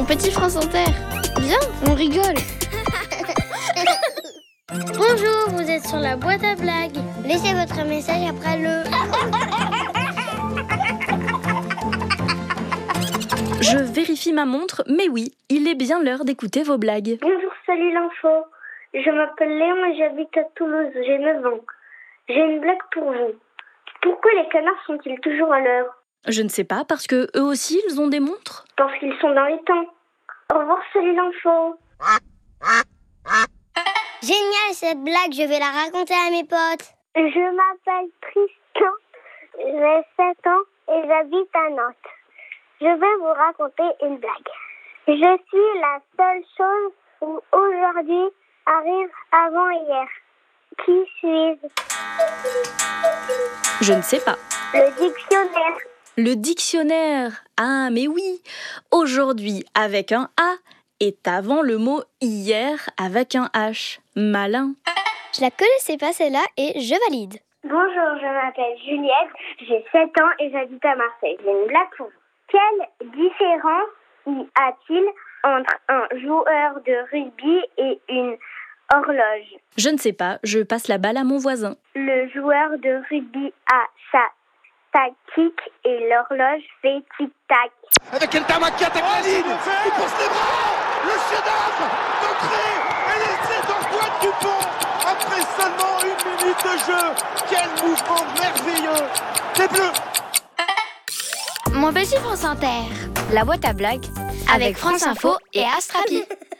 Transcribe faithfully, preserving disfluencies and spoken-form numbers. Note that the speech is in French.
Mon petit France Inter. Viens, on rigole. Bonjour, vous êtes sur la boîte à blagues. Laissez votre message après le... Je vérifie ma montre, mais oui, il est bien l'heure d'écouter vos blagues. Bonjour, salut l'info. Je m'appelle Léon et j'habite à Toulouse, j'ai neuf ans. J'ai une blague pour vous. Pourquoi les canards sont-ils toujours à l'heure ? Je ne sais pas, parce que eux aussi, ils ont des montres. Parce qu'ils sont dans les temps. Au revoir, salut l'info. Génial cette blague, je vais la raconter à mes potes. Je m'appelle Tristan, j'ai sept ans et j'habite à Nantes. Je vais vous raconter une blague. Je suis la seule chose où aujourd'hui arrive avant hier. Qui suis-je ? Je ne sais pas. Le dictionnaire. Le dictionnaire. Ah, mais oui. Aujourd'hui avec un A est avant le mot hier avec un H. Malin. Je la connaissais pas celle-là et je valide. Bonjour, je m'appelle Juliette, j'ai sept ans et j'habite à Marseille. J'ai une blague pour vous. Quelle différence y a-t-il entre un joueur de rugby et une horloge ? Je ne sais pas, je passe la balle à mon voisin. Le joueur de rugby a sa tactique et l'horloge fait tic-tac. Avec El Tamaki attaque la ligne, il pousse les bras, le chef-d'œuvre d'entrée, et l'essai d'Antoine Dupont. Après seulement une minute de jeu, quel mouvement merveilleux des Bleus. Mon petit France Inter. La boîte à blagues Avec France Info et Astrapi.